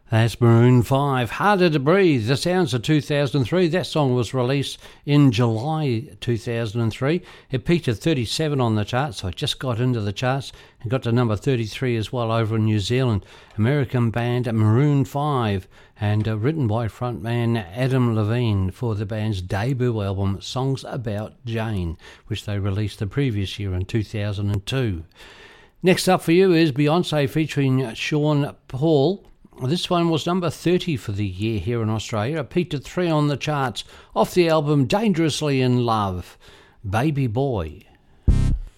That's Maroon 5, Harder to Breathe. The sounds of 2003. That song was released in July 2003. It peaked at 37 on the charts, so it just got into the charts and got to number 33 as well over in New Zealand. American band Maroon 5, and written by frontman Adam Levine for the band's debut album Songs About Jane, which they released the previous year in 2002. Next up for you is Beyonce featuring Sean Paul. This one was number 30 for the year here in Australia. It peaked at 3 on the charts off the album Dangerously in Love, Baby Boy.